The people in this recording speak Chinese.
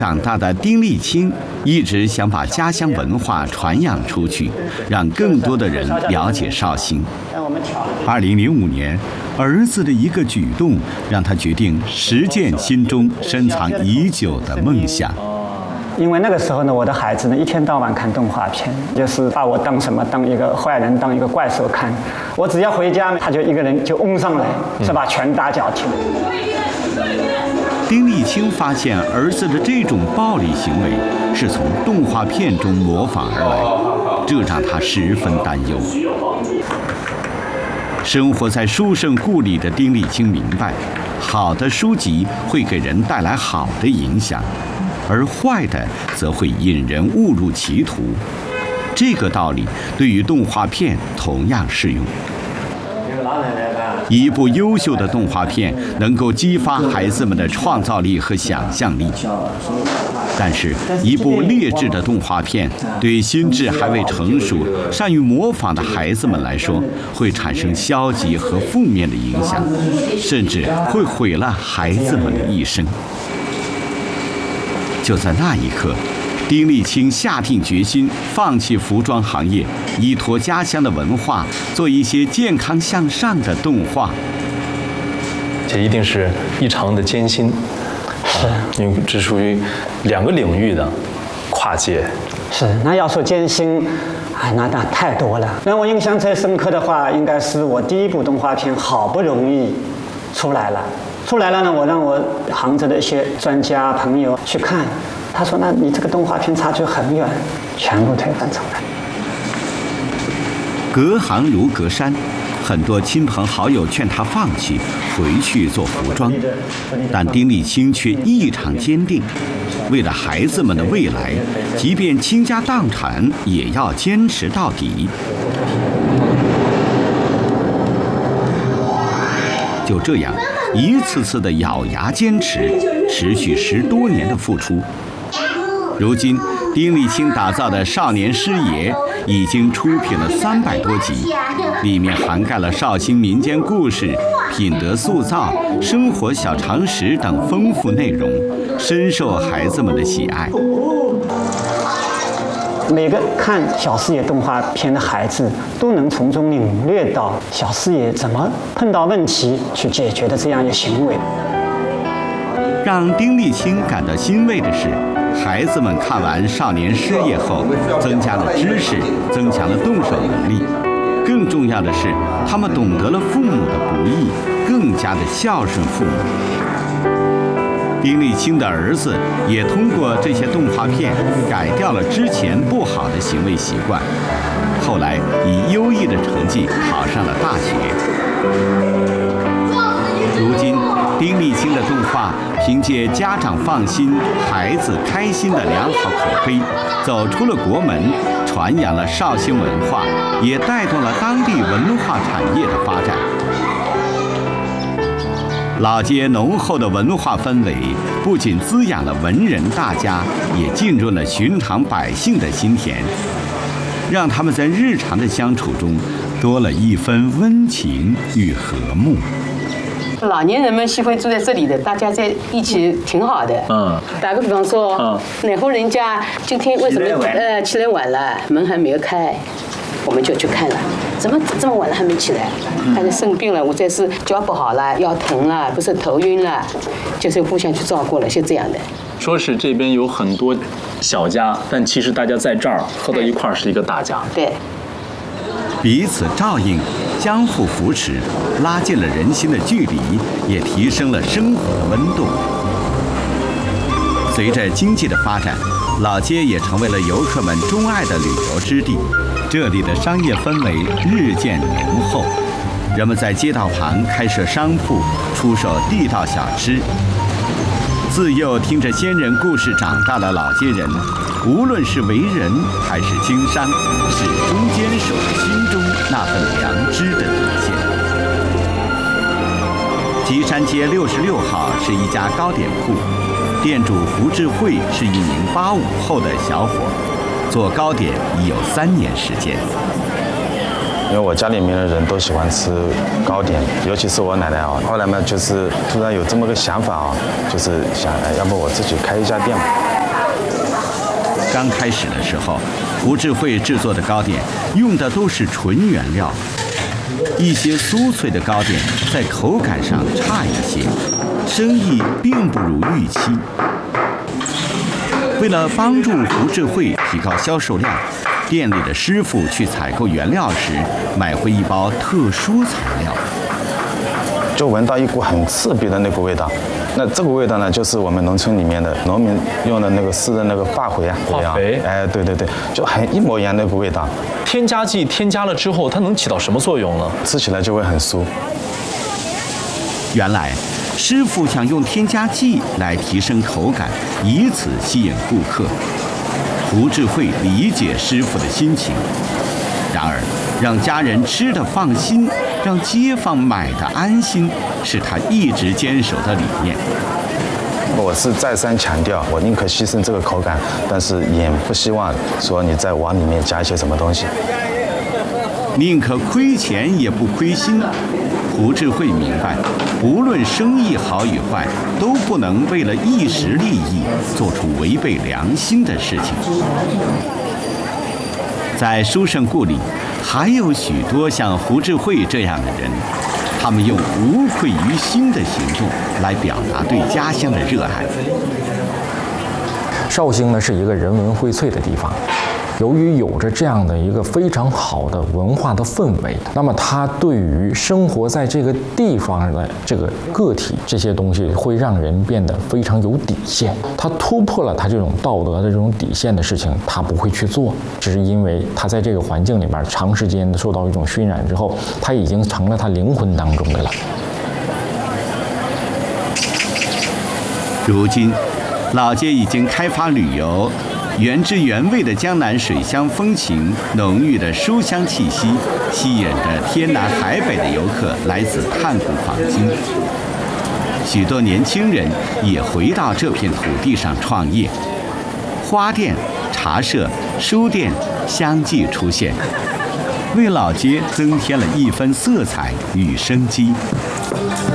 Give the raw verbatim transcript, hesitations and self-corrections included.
长大的丁立清一直想把家乡文化传扬出去，让更多的人了解绍兴。二零零五年，儿子的一个举动让他决定实践心中深藏已久的梦想。 因为那个时候呢，我的孩子呢一天到晚看动画片，就是把我当什么，当一个坏人，当一个怪兽看。我只要回家，他就一个人就嗡上来，是吧？拳打脚踢。 丁立清发现儿子的这种暴力行为是从动画片中模仿而来，这让他十分担忧。生活在书圣故里的丁立清明白，好的书籍会给人带来好的影响，而坏的则会引人误入歧途。这个道理对于动画片同样适用。一部优秀的动画片能够激发孩子们的创造力和想象力，但是，一部劣质的动画片对心智还未成熟、善于模仿的孩子们来说，会产生消极和负面的影响，甚至会毁了孩子们的一生。就在那一刻，丁立清下定决心放弃服装行业，依托家乡的文化，做一些健康向上的动画。 这一定是异常的艰辛， 是， 因为这属于两个领域的跨界。 是，那要说艰辛，哎，那那太多了。让我印象最深刻的话，应该是我第一部动画片好不容易出来了，出来了呢，我让我杭州的一些专家朋友去看。他说：“那你这个动画片差距很远，全部推翻重来。” 隔行如隔山，很多亲朋好友劝他放弃，回去做服装，但丁立清却异常坚定，为了孩子们的未来，即便倾家荡产也要坚持到底。就这样，一次次的咬牙坚持，持续十多年的付出。如今，丁立清打造的《少年师爷》已经出品了三百多集，里面涵盖了绍兴民间故事、品德塑造、生活小常识等丰富内容，深受孩子们的喜爱。 每个看小师爷动画片的孩子都能从中领略到小师爷怎么碰到问题去解决的这样一个行为。 让丁立清感到欣慰的是，孩子们看完《少年师爷》后，增加了知识，增强了动手能力。更重要的是，他们懂得了父母的不易，更加的孝顺父母。丁立清的儿子也通过这些动画片改掉了之前不好的行为习惯，后来以优异的成绩考上了大学。如今，丁立清的动画凭借家长放心、孩子开心的良好口碑，走出了国门，传扬了绍兴文化，也带动了当地文化产业的发展。老街浓厚的文化氛围，不仅滋养了文人大家，也浸润了寻常百姓的心田，让他们在日常的相处中多了一分温情与和睦。 老年人们喜欢住在这里的，大家在一起挺好的。嗯，打个比方说，嗯，哪户人家今天为什么呃起来晚了，门还没有开，我们就去看了。怎么这么晚了还没起来？他就生病了，我这是脚不好了，腰疼了，不是头晕了，就是互相去照顾了，是这样的。 说是这边有很多小家，但其实大家在这儿合到一块儿是一个大家。 对。 彼此照应，相互扶持，拉近了人心的距离，也提升了生活的温度。随着经济的发展，老街也成为了游客们钟爱的旅游之地。这里的商业氛围日渐浓厚，人们在街道旁开设商铺，出售地道小吃。自幼听着先人故事长大的老街人，无论是为人还是经商，始终坚守着心中那份良知的底线。岐山街六十六号是一家糕点铺，店主胡志慧是一名八五后的小伙，做糕点已有三年时间。 因为我家里面的人都喜欢吃糕点，尤其是我奶奶啊。后来嘛，就是突然有这么个想法啊，就是想，哎，要不我自己开一家店吧。 刚开始的时候，胡志慧制作的糕点用的都是纯原料，一些酥脆的糕点在口感上差一些，生意并不如预期。为了帮助胡志慧提高销售量，店里的师傅去采购原料时，买回一包特殊材料， 就闻到一股很刺鼻的那股味道。那这股味道呢，就是我们农村里面的农民用的那个施的那个化肥啊， 化肥， 哎，对对对，就很一模一样那股味道。 添加剂添加了之后，它能起到什么作用呢？ 吃起来就会很酥。 原来，师傅想用添加剂来提升口感，以此吸引顾客。胡志慧理解师傅的心情，然而让家人吃得放心，让街坊买得安心，是他一直坚守的理念。 我是再三强调，我宁可牺牲这个口感，但是也不希望说你再往里面加一些什么东西。 宁可亏钱也不亏心。胡志慧明白，无论生意好与坏，都不能为了一时利益做出违背良心的事情。在书圣故里，还有许多像胡志慧这样的人，他们用无愧于心的行动来表达对家乡的热爱。 绍兴呢是一个人文荟萃的地方，由于有着这样的一个非常好的文化的氛围，那么它对于生活在这个地方的这个个体，这些东西会让人变得非常有底线。他突破了他这种道德的这种底线的事情，他不会去做，只是因为他在这个环境里面长时间的受到一种熏染之后，他已经成了他灵魂当中的了。 如今，老街已经开发旅游。原汁原味的江南水乡风情，浓郁的书香气息，吸引着天南海北的游客来此探古访今。许多年轻人也回到这片土地上创业，花店、茶社、书店相继出现，为老街增添了一分色彩与生机。